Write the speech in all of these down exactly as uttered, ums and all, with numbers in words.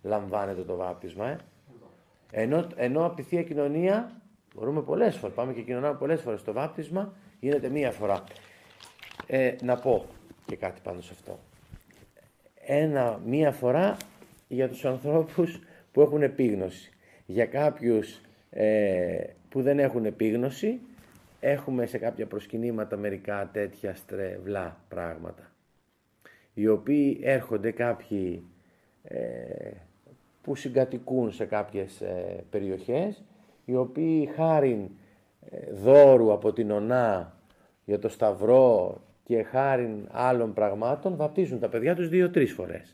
λαμβάνεται το βάπτισμα. Ε. Ενώ, ενώ από τη Θεία Κοινωνία μπορούμε πολλές φορές, πάμε και κοινωνάμε πολλές φορές. Το βάπτισμα γίνεται μία φορά. Ε, να πω και κάτι πάνω σε αυτό. Ένα, μία φορά για τους ανθρώπους που έχουν επίγνωση. Για κάποιους ε, που δεν έχουν επίγνωση, έχουμε σε κάποια προσκυνήματα μερικά τέτοια στρεβλά πράγματα. Οι οποίοι έρχονται κάποιοι ε, που συγκατοικούν σε κάποιες ε, περιοχές, οι οποίοι χάριν ε, δώρου από την Ωνά για το Σταυρό και χάριν άλλων πραγμάτων βαπτίζουν τα παιδιά τους δύο-τρεις φορές.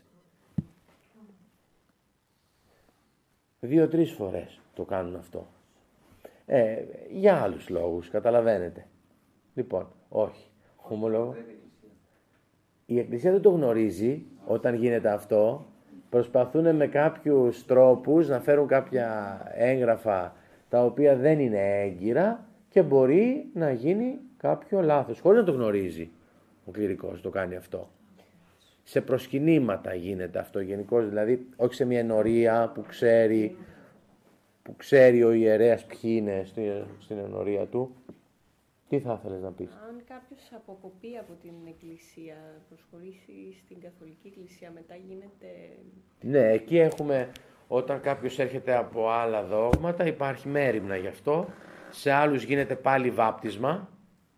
Δύο-τρεις φορές το κάνουν αυτό. Ε, για άλλους λόγους, καταλαβαίνετε. Λοιπόν, όχι. Ομολογώ. Η Εκκλησία δεν το γνωρίζει όταν γίνεται αυτό. Προσπαθούν με κάποιους τρόπους να φέρουν κάποια έγγραφα τα οποία δεν είναι έγκυρα και μπορεί να γίνει κάποιο λάθος. Χωρίς να το γνωρίζει ο κληρικός, το κάνει αυτό. Σε προσκυνήματα γίνεται αυτό γενικώς, δηλαδή όχι σε μια ενορία που ξέρει, που ξέρει ο ιερέας ποιοι είναι στην ενορία του. Τι θα ήθελες να πεις? Αν κάποιος αποκοπεί από την Εκκλησία, προσχωρήσει στην Καθολική Εκκλησία, μετά γίνεται... Ναι, εκεί έχουμε, όταν κάποιος έρχεται από άλλα δόγματα, υπάρχει μέριμνα γι' αυτό. Σε άλλους γίνεται πάλι βάπτισμα,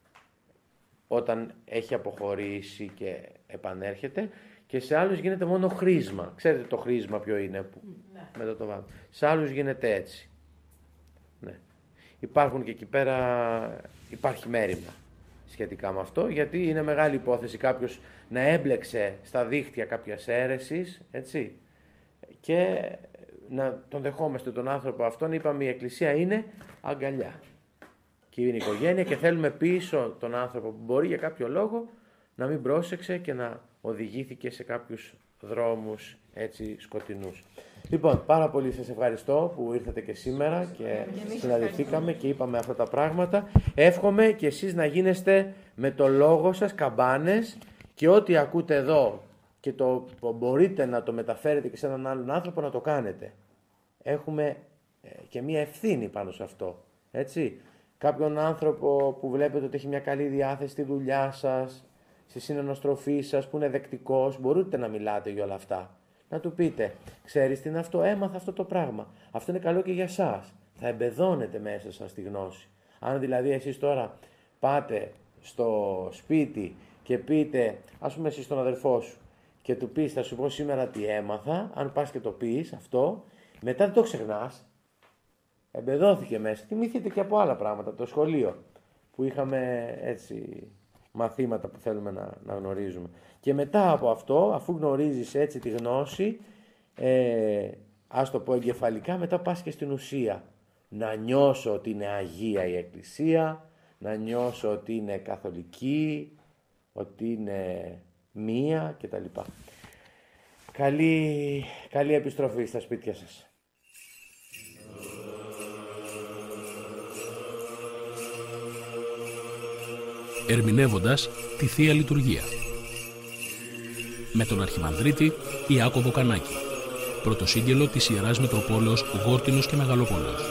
όταν έχει αποχωρήσει και επανέρχεται. Και σε άλλους γίνεται μόνο χρήσμα. Ξέρετε το χρήσμα ποιο είναι, που, ναι. Μετά το βάπτισμα. Σε άλλους γίνεται έτσι. Ναι. Υπάρχουν και εκεί πέρα, υπάρχει μέριμνα σχετικά με αυτό, γιατί είναι μεγάλη υπόθεση κάποιος να έμπλεξε στα δίχτυα κάποιας αίρεσης, έτσι, και να τον δεχόμαστε τον άνθρωπο αυτόν. Είπαμε η Εκκλησία είναι αγκαλιά και είναι οικογένεια και θέλουμε πίσω τον άνθρωπο που μπορεί για κάποιο λόγο να μην πρόσεξε και να οδηγήθηκε σε κάποιους δρόμους έτσι σκοτεινούς. Λοιπόν, πάρα πολύ σας ευχαριστώ που ήρθατε και σήμερα και συναντηθήκαμε και είπαμε αυτά τα πράγματα. Εύχομαι και εσείς να γίνεστε με το λόγο σας καμπάνες και ό,τι ακούτε εδώ και το μπορείτε να το μεταφέρετε και σε έναν άλλον άνθρωπο να το κάνετε. Έχουμε και μία ευθύνη πάνω σε αυτό, έτσι. Κάποιον άνθρωπο που βλέπετε ότι έχει μια καλή διάθεση στη δουλειά σας, στη συναναστροφή σας, που είναι δεκτικός, μπορείτε να μιλάτε για όλα αυτά. Να του πείτε, ξέρεις τι είναι αυτό, έμαθα αυτό το πράγμα. Αυτό είναι καλό και για σας. Θα εμπεδώνετε μέσα σας τη γνώση. Αν δηλαδή εσείς τώρα πάτε στο σπίτι και πείτε, ας πούμε εσείς στον αδερφό σου, και του πεις, θα σου πω σήμερα τι έμαθα, αν πας και το πεις αυτό, μετά δεν το ξεχνάς. Εμπεδώθηκε μέσα. Θυμηθείτε και από άλλα πράγματα, το σχολείο που είχαμε έτσι μαθήματα που θέλουμε να, να γνωρίζουμε. Και μετά από αυτό, αφού γνωρίζεις έτσι τη γνώση, ε, ας το πω εγκεφαλικά, μετά πας και στην ουσία. Να νιώσω ότι είναι Αγία η Εκκλησία, να νιώσω ότι είναι καθολική, ότι είναι μία κτλ. Καλή, καλή επιστροφή στα σπίτια σας. Ερμηνεύοντας τη Θεία Λειτουργία με τον Αρχιμανδρίτη Ιάκωβο Κανάκη, πρωτοσύγγελο της Ιεράς Μητροπόλεως Γόρτινος και Μεγαλοπόλεως.